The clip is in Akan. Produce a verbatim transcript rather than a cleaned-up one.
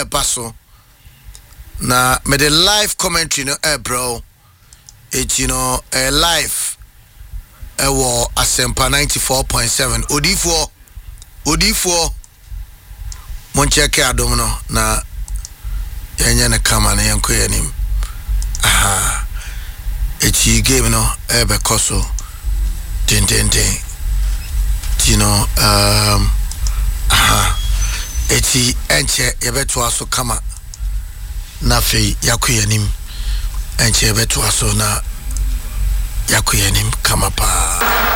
e baso na me the live commentary no e bro it you know a live e wo Asempa ninety-four point seven odifo odifo mon check adom no na yenya ne kama na yenko yanim aha eti game no e be koso den den den you know um aha eti enche yebeto aso kama na fe yakuyanim enche yebeto aso na yakuyanim kama pa